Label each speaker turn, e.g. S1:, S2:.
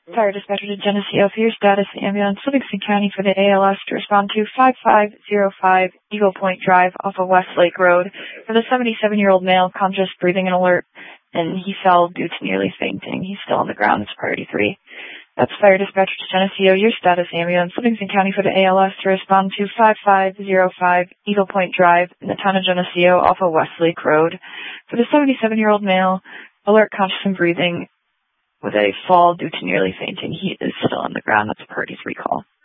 S1: Fire dispatcher to Geneseo for your status. Ambulance Livingston County for the ALS to respond to 5505 Eagle Point Drive off of West Lake Road for the 77-year-old male, conscious, breathing, and alert, and he fell due to nearly fainting. He's still on the ground. It's priority 3. That's fire dispatcher to Geneseo. Your status. Ambulance Livingston County for the ALS to respond to 5505 Eagle Point Drive in the town of Geneseo off of West Lake Road for the 77-year-old male, alert, conscious, and breathing, with a fall due to nearly fainting. He is still on the ground. That's a priority 3 call.